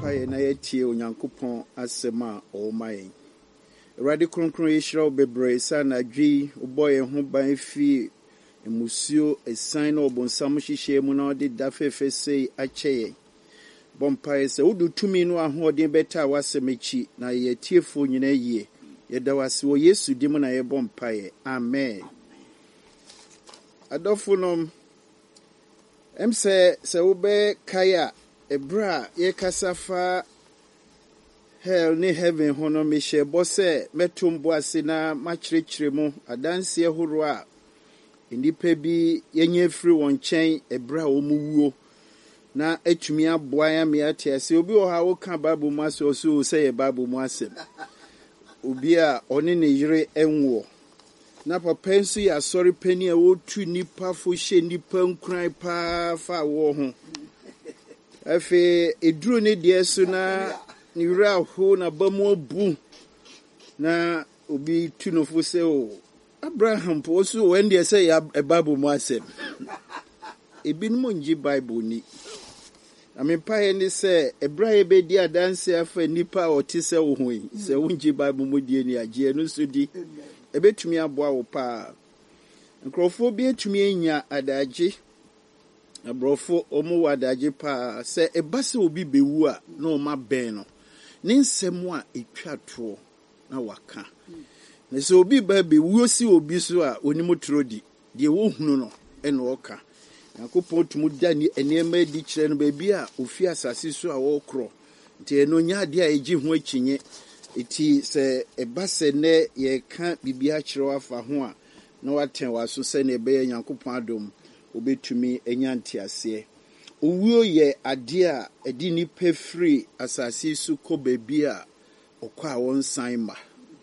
mpaeɛ na yɛtie Onyankopɔn asɛm a ɔwɔ ma yɛn. Awurade kronkron yɛhyira wo bebree sɛ anadwo yi wobɔ yɛn ho ban fii mmusuo ɛsan na ɔbonsam hyehyɛ mu na ɔde da fɛfɛ sei akyɛ yɛn. Bɔ mpaeɛ sɛ wode tumi no ahoɔden bɛtaa w'asɛm akyi na yɛtiefoɔ nyinaa yie. Yɛda wo ase wɔ Yesu din mu na yɛbɔ mpaeɛ. Amen. Adɔfo nom, sɛ wobɛkae a ɛberɛ a yɛkasa fa hell ne heaven ho no, mehyɛ bɔ sɛ mɛto mbo ase na makyerɛkyerɛ mu adanseɛ horoɔ a nnipa bi yɛnyɛ firi wɔn nkyɛn ɛberɛ a wɔn wuo na atumi aboa yɛn ama yɛate ase. Obi wɔ ha woka Bible mu asɛ ɔso sɛ yɛ Bible mu asɛm. Obi a ɔne ne yere ɛnwoɔ na papa nso yɛ asɔre pani a wɔtu nnipa fo hyɛ nnipa nkuran paa fa wɔ ho. Afei eduru ne deɛ so na ne wura aho na ba mu abu na obi tu no fo sɛ o Abraham po so wɔn deɛ sɛ yɛ Bible mu asɛm. Ebinom ngye Bible ni. Na mempaeɛ ne sɛ ɛberɛ a yɛbɛdi adanse afa nnipa a ɔte sɛ wo ho yi, sɛ wongye Bible mu die ni agyeɛ no nso di ɛbɛtumi aboa wo paa. Nkurɔfoɔ bi atumi anya adagye. Aborɔfo ɔmo wɔ adagye paa sɛ ɛba sɛ obi bɛwu a na ɔma bɛn no ne nsɛm a ɛtwa toɔ na waka. Na sɛ obi ba bɛwuo si obi so a onim toro di deɛ wɔhunu no ɛna ɔka. Nyankopɔn tumu da nneɛma adi kyerɛ no baabi a ofi asase so a wɔkorɔ nti ɛno nya adeɛ a ɛgye ho akyinye. Eti sɛ ɛba sɛ nnɛ yɛka biribi akyerɛ afa ho a na watɛn w'aso sɛnea ɛbɛyɛ Nyankopɔn adom wobɛtumi anya nteaseɛ. Owuo yɛ adeɛ a ɛde nnipa firi asase so kɔ baabi a ɔkɔ a wɔnsan ma.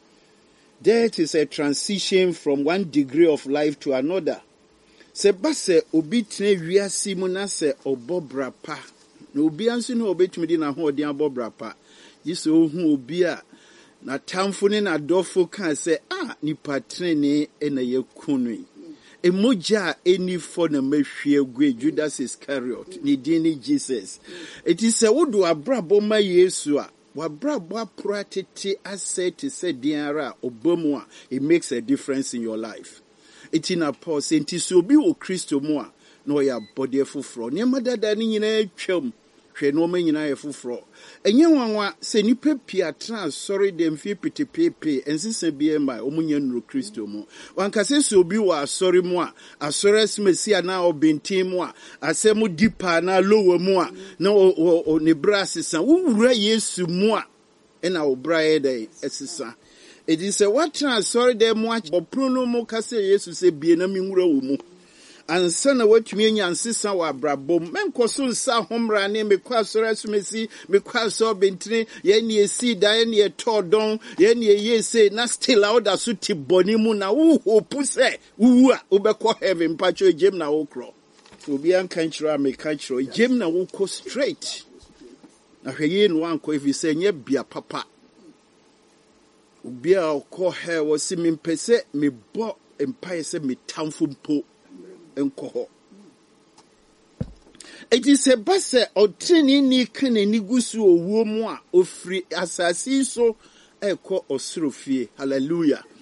Death is a transition from one degree of life to another. Sɛ ba sɛ obi tena wiase mu na sɛ ɔbɔ bra pa na obi anso na obɛtumi de n'ahoɔden abɔ bra pa gye sɛ ohu obi a n'atamfo ne n'adɔfo kaa sɛ nipa tenene ɛna yɛku no yi. Emogya a ɛni fɔ na mahwie ague Judas Iscariot ne din ne Jesus. Eti sɛ wodo abrabɔ ma Yesu a wabrabɔ aporo atete asɛ te sɛ din ara a ɔba mu a it makes a difference in your life. Eti na Paul sɛ nti sɛ obi wɔ Kristo mu a na ɔyɛ abɔdeɛ foforɔ. Nneɛma dada ne nyinaa twam hwɛ nneɛma nyinaa yɛ foforɔ. Ɛnyɛ nwanwa sɛ nipa pii atena asɔre dɛm fie petepepe nsesa bi ma ɔmo nya nuru Kristo mu. Wankasɛ sɛ obi wɔ asɔre mu a asɔre asimasi a na ɔbɛntin mu a asɛm dipa na lower mu a na ne bra asesa wowura Yesu mu a ɛna wo bra yɛ dɛ ɛsesa. Edi sɛ watena asɔre dɛm mu ɔpono no mu ka sɛ Yesu sɛ bie na menwura wo mu. Ansa na watumi anya nsesa wɔ abrabom menkɔ so nsa homra ne mekɔ asɔre asomesi mekɔ asɔre bentene yɛn ne esi da yɛn ne ɛtɔ dɔn yɛn ne yɛse na still a woda so te bɔne mu na wo hope sɛ wuwu a wobɛkɔ heaven patcho gyem na wokorɔ. Obi anka nkyerɛ a meka kyerɛ gyem na wokɔ straight. Na hwɛ yie no ankɔ efi sɛ nyɛ bia papa. Obi a ɔkɔ hell wɔ si mempɛ sɛ mebɔ mpaeɛ sɛ metamfo mpo nkɔ hɔ. Eti sɛ ba sɛ ɔtene ni ka n'ani gu so owuo mu a ofiri asase so ɛkɔ ɔsoro fie. Hallelujah.